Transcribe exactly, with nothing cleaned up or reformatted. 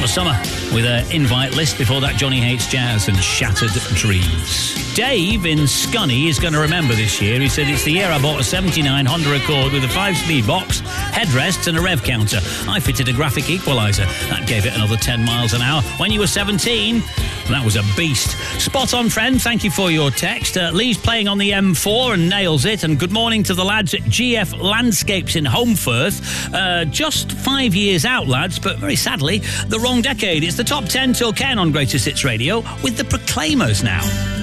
Donna Summer with her invite list. Before that, Johnny Hates Jazz and Shattered Dreams. Dave in Scunny is going to remember this year. He said, it's the year I bought a seventy-nine Honda Accord with a five-speed box, headrests and a rev counter. I fitted a graphic equaliser. That gave it another ten miles an hour. When you were seventeen, that was a beast. Spot on, friend. Thank you for your text. Uh, Lee's playing on the M four and nails it. And good morning to the lads at G F Landscapes in Holmfirth. Uh, just five years out, lads, but very sadly, the wrong decade. It's the top ten till Ken on Greatest Hits Radio with the Proclaimers now.